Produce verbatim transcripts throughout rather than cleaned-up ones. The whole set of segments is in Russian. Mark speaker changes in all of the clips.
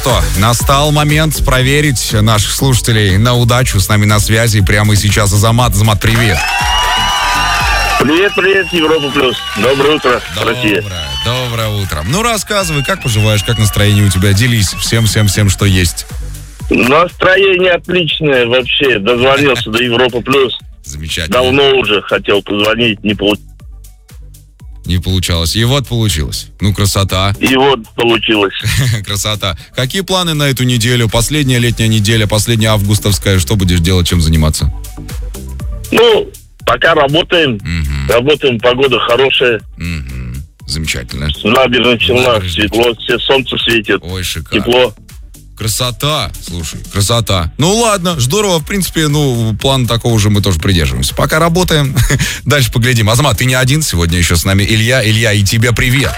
Speaker 1: что, настал момент проверить наших слушателей на удачу. С нами на связи прямо сейчас Азамат. Азамат, привет.
Speaker 2: Привет, привет, Европа Плюс. Доброе утро, Россия.
Speaker 1: Доброе, доброе утро. Ну, рассказывай, как поживаешь, как настроение у тебя? Делись всем-всем-всем, что есть.
Speaker 2: Настроение отличное вообще. Дозвонился до Европа Плюс.
Speaker 1: Замечательно.
Speaker 2: Давно уже хотел позвонить, не получилось.
Speaker 1: Не получалось. И вот получилось. Ну, красота.
Speaker 2: И вот получилось.
Speaker 1: Красота. Какие планы на эту неделю? Последняя летняя неделя, последняя августовская. Что будешь делать, чем заниматься?
Speaker 2: Ну, пока работаем.
Speaker 1: Угу.
Speaker 2: Работаем, погода хорошая.
Speaker 1: Угу. Замечательно.
Speaker 2: В набережных Челнах
Speaker 1: Набережных
Speaker 2: светло, все солнце светит.
Speaker 1: Ой, шикарно.
Speaker 2: Тепло.
Speaker 1: Красота, слушай, красота. Ну ладно, здорово, в принципе, ну, план такого же мы тоже придерживаемся. Пока работаем, дальше поглядим. Азамат, ты не один, сегодня еще с нами Илья. Илья, и тебе привет.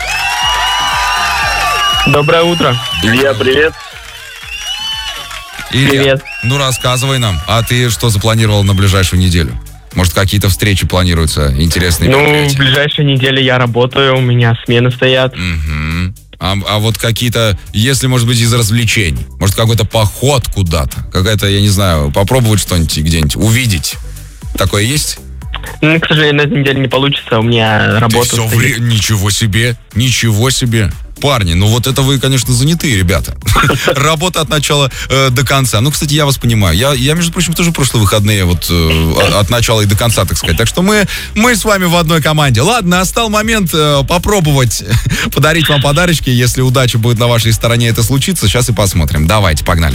Speaker 3: Доброе утро.
Speaker 2: Илья, привет.
Speaker 1: Илья,
Speaker 3: Привет.
Speaker 1: ну рассказывай нам, а ты что запланировал на ближайшую неделю? Может, какие-то встречи планируются, интересные
Speaker 3: Ну, в
Speaker 1: мероприятия?
Speaker 3: ближайшие недели я работаю, у меня смены стоят.
Speaker 1: Мгм. А, а вот какие-то, если, может быть, из развлечений, может, какой-то поход куда-то, какая-то, я не знаю, попробовать что-нибудь где-нибудь, увидеть. Такое есть?
Speaker 3: Ну, к сожалению, на этой неделе не получится, у меня работа
Speaker 1: Ты все
Speaker 3: стоит.
Speaker 1: вре... Ничего себе, ничего себе. Парни, ну вот это вы, конечно, занятые ребята. Работа от начала э, до конца. Ну, кстати, я вас понимаю. Я, я, между прочим, тоже прошлые выходные вот э, от начала и до конца, так сказать. Так что мы, мы с вами в одной команде. Ладно, настал момент э, попробовать подарить вам подарочки. Если удача будет на вашей стороне, это случится. Сейчас и посмотрим. Давайте, погнали.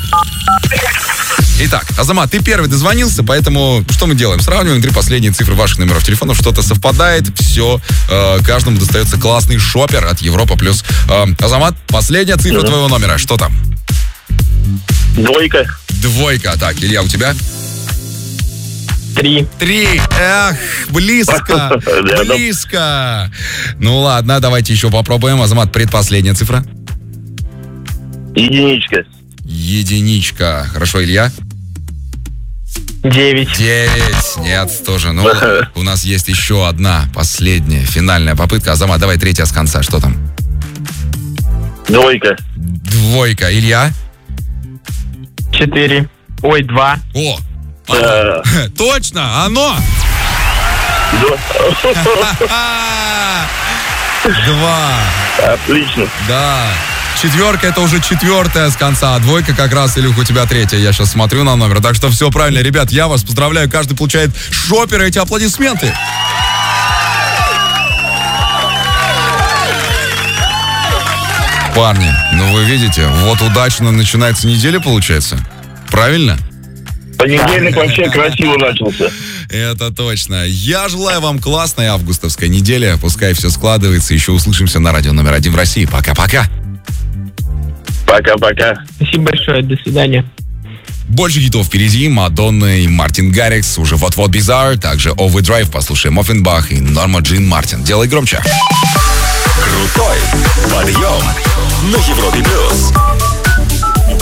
Speaker 1: Итак, Азамат, ты первый дозвонился, поэтому что мы делаем? Сравниваем три последние цифры ваших номеров телефонов, что-то совпадает, все, э, каждому достается классный шопер от Европа Плюс. Э, Азамат, последняя цифра
Speaker 2: Да.
Speaker 1: твоего номера, что там?
Speaker 2: Двойка.
Speaker 1: Двойка, так, Илья, у тебя?
Speaker 3: Три.
Speaker 1: Три, эх, близко,
Speaker 2: Рядом.
Speaker 1: близко. Ну ладно, давайте еще попробуем. Азамат, предпоследняя цифра?
Speaker 2: Единичка.
Speaker 1: Единичка, хорошо, Илья?
Speaker 3: Девять.
Speaker 1: Девять. Нет, тоже. Ну, у нас есть еще одна последняя, финальная попытка. Азамат, давай третья с конца. Что там?
Speaker 2: Двойка.
Speaker 1: Двойка. Илья?
Speaker 3: Четыре. Ой, два.
Speaker 1: О!
Speaker 2: Э,
Speaker 1: Точно! Оно!
Speaker 2: два.
Speaker 1: Два.
Speaker 2: Отлично.
Speaker 1: Да. Четверка — это уже четвертая с конца, а двойка как раз, Илюх, у тебя третья. Я сейчас смотрю на номер. Так что все правильно. Ребят, я вас поздравляю. Каждый получает шопер, эти аплодисменты. Парни, ну вы видите, вот удачно начинается неделя, получается. Правильно?
Speaker 2: Понедельник вообще красиво начался.
Speaker 1: Это точно. Я желаю вам классной августовской недели. Пускай все складывается. Еще услышимся на радио номер один в России. Пока-пока.
Speaker 2: Пока-пока.
Speaker 3: Спасибо большое, до свидания.
Speaker 1: Больше хитов впереди. Мадонна и Мартин Гаррикс. Уже вот-вот Bizarre. Также Overdrive. Послушаем Оффенбах и Норма Джин Мартин. Делай громче.
Speaker 4: Крутой подъем на Европе Плюс.